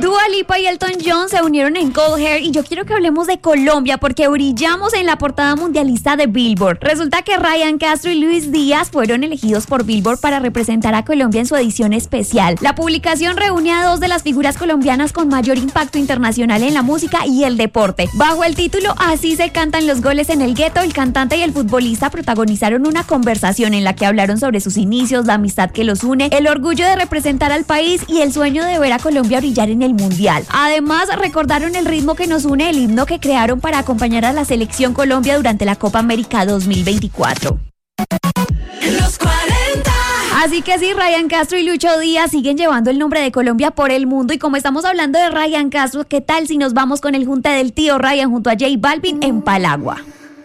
Dua Lipa y Elton John se unieron en Cold Hair y yo quiero que hablemos de Colombia porque brillamos en la portada mundialista de Billboard. Resulta que Ryan Castro y Luis Díaz fueron elegidos por Billboard para representar a Colombia en su edición especial. La publicación reúne a dos de las figuras colombianas con mayor impacto internacional en la música y el deporte. Bajo el título Así se cantan los goles en el gueto, el cantante y el futbolista protagonizaron una conversación en la que hablaron sobre sus inicios, la amistad que los une, el orgullo de representar al país y el sueño de ver a Colombia brillar en el Mundial. Además, recordaron el ritmo que nos une, el himno que crearon para acompañar a la selección Colombia durante la Copa América 2024. Los 40. Así que sí, Ryan Castro y Lucho Díaz siguen llevando el nombre de Colombia por el mundo. Y como estamos hablando de Ryan Castro, ¿qué tal si nos vamos con el junte del tío Ryan junto a J Balvin en Palagua?